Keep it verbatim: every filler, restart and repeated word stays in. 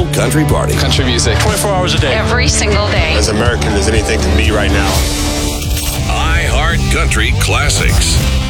National Country Party. Country music. twenty-four hours a day. Every single day. As American as anything can be right now. iHeart Country Classics.